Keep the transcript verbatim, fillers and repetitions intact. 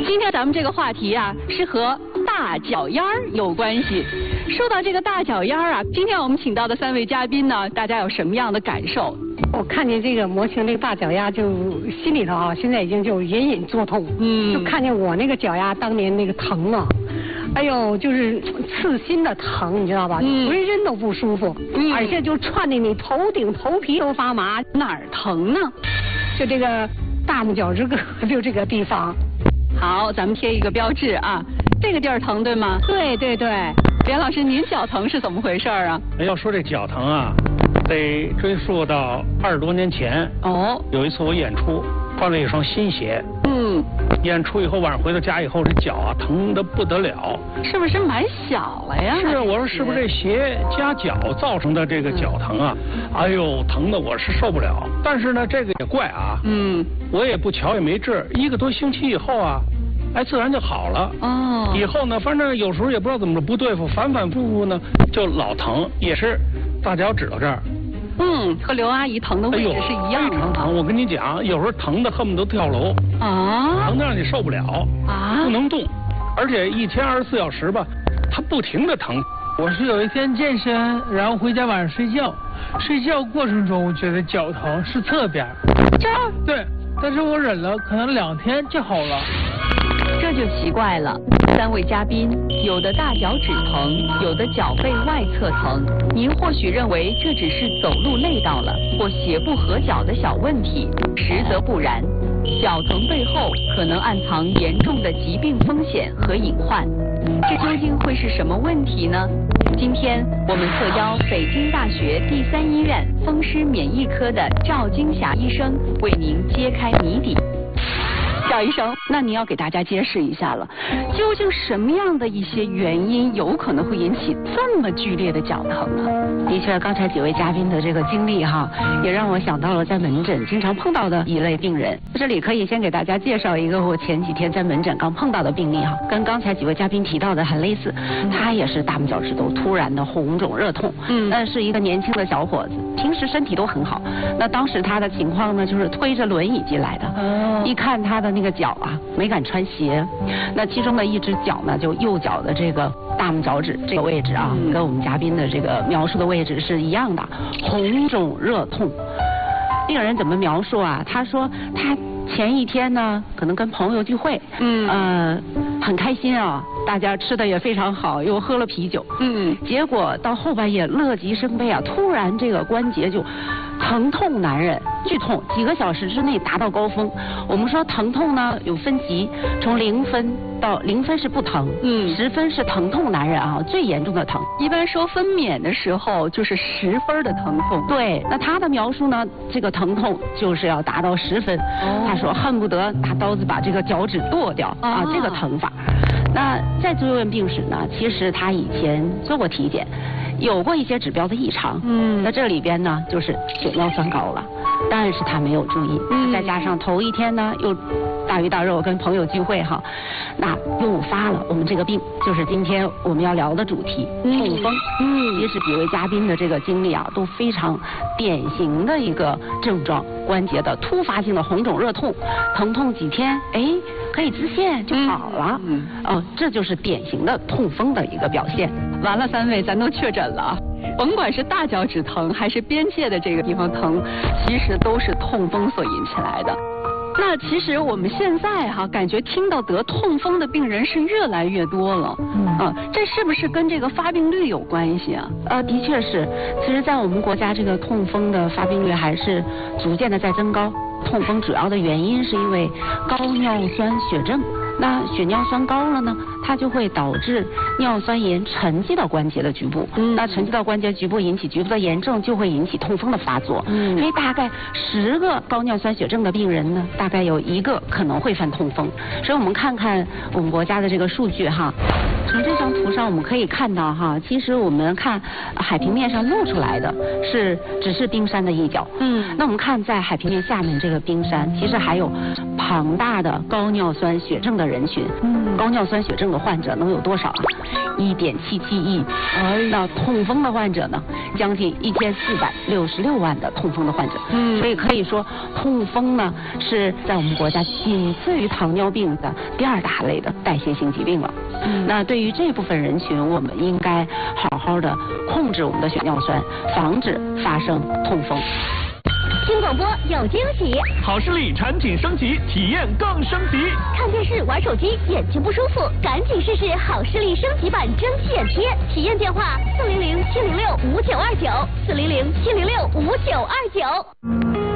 今天咱们这个话题啊，是和大脚丫儿有关系。说到这个大脚丫儿啊，今天我们请到的三位嘉宾呢，大家有什么样的感受？ 我看见这个模型这个大脚丫，就心里头啊，现在已经就隐隐作痛。嗯，就看见我那个脚丫当年那个疼啊，哎呦，就是刺心的疼，你知道吧？嗯，浑身都不舒服，嗯，而且就串的你头顶头皮都发麻。 哪儿疼呢？ 就这个大拇脚趾根，就这个地方。 好，咱们贴一个标志啊，这个地儿疼对吗？ 对对对。 袁老师，您脚疼是怎么回事啊？ 要说这脚疼啊，得追溯到二十多年前。哦。有一次我演出，换了一双新鞋。嗯。演出以后，晚上回到家以后，这脚啊疼得不得了。 是不是买小了呀？ 是，我说是不是这鞋加脚造成的这个脚疼啊？嗯、哎呦，疼的我是受不了。但是呢，这个也怪啊。嗯。我也不瞧也没治，一个多星期以后啊。哎，自然就好了。哦。以后呢，反正有时候也不知道怎么着不对付，反反复复呢就老疼，也是大脚趾头这儿。 嗯，和刘阿姨疼的位置是一样的。 非常疼，我跟你讲，有时候疼的恨不得跳楼。啊。疼的让你受不了。啊。不能动，而且一天二十四小时吧，它不停的疼。 我是有一天健身，然后回家晚上睡觉，睡觉过程中觉得脚疼是侧边。 这儿？ 对，但是我忍了，可能两天就好了。 这就奇怪了，三位嘉宾，有的大脚趾疼，有的脚背外侧疼。您或许认为这只是走路累到了或鞋不合脚的小问题，实则不然。脚疼背后可能暗藏严重的疾病风险和隐患。这究竟会是什么问题呢？今天我们特邀北京大学第三医院风湿免疫科的赵金霞医生为您揭开谜底。赵医生，那您要给大家揭示一下了，究竟什么样的一些原因有可能会引起这么剧烈的脚疼呢？ 的确，刚才几位嘉宾的这个经历哈，也让我想到了在门诊经常碰到的一类病人。这里可以先给大家介绍一个我前几天在门诊刚碰到的病例哈，跟刚才几位嘉宾提到的很类似，他也是大拇脚趾头突然的红肿热痛，嗯，那是一个年轻的小伙子，平时身体都很好，那当时他的情况呢，就是推着轮椅进来的，哦，一看他的那个脚啊，没敢穿鞋，那其中的一只脚呢，就右脚的这个大拇脚趾这个位置啊，嗯，跟我们嘉宾的这个描述的位置是一样的，红肿热痛。病人怎么描述啊？他说他前一天呢，可能跟朋友聚会，嗯，呃，很开心啊，大家吃的也非常好，又喝了啤酒，嗯，结果到后半夜乐极生悲啊，突然这个关节就疼痛难忍，剧痛，几个小时之内达到高峰。我们说疼痛呢有分级，从零分到零分是不疼，嗯，十分是疼痛难忍啊，最严重的疼。 一般说分娩的时候就是十分的疼痛。 对，那他的描述呢，这个疼痛就是要达到十分。哦，他说恨不得拿刀子把这个脚趾剁掉啊，这个疼法。那再追问病史呢，其实他以前做过体检，有过一些指标的异常，嗯，那这里边呢就是血尿酸高了，但是他没有注意，嗯，再加上头一天呢又大鱼大肉跟朋友聚会哈，那诱发了我们这个病，就是今天我们要聊的主题，痛风。嗯，其实几位嘉宾的这个经历啊，都非常典型的一个症状，关节的突发性的红肿热痛，疼痛几天，哎，可以支线就好了。嗯，哦，这就是典型的痛风的一个表现。 完了，三位咱都确诊了，甭管是大脚趾疼还是边界的这个地方疼，其实都是痛风所引起来的。那其实我们现在哈、啊，感觉听到得痛风的病人是越来越多了，嗯，啊，这是不是跟这个发病率有关系啊？ 呃，的确是。其实，在我们国家，这个痛风的发病率还是逐渐的在增高。痛风主要的原因是因为高尿酸血症。那血尿酸高了呢，它就会导致尿酸盐沉积到关节的局部，嗯，那沉积到关节局部引起局部的炎症，就会引起痛风的发作。嗯，所以大概十个高尿酸血症的病人呢，大概有一个可能会犯痛风。所以我们看看我们国家的这个数据哈，从这张图上我们可以看到哈，其实我们看海平面上露出来的是只是冰山的一角，嗯，那我们看在海平面下面这个冰山，其实还有庞大的高尿酸血症的人群，嗯，高尿酸血症的患者能有多少？ 一点七七亿。哎，那痛风的患者呢，将近一千四百六十六万的痛风的患者。嗯，所以可以说，痛风呢是在我们国家仅次于糖尿病的第二大类的代谢性疾病了。嗯，那对于这部分人群，我们应该好好的控制我们的血尿酸，防止发生痛风。 听广播有惊喜， 好视力产品升级，体验更升级。 看电视玩手机眼睛不舒服，赶紧试试好视力升级版蒸汽眼贴。体验电话：四零零七零六五九二九，四零零七零六五九二九。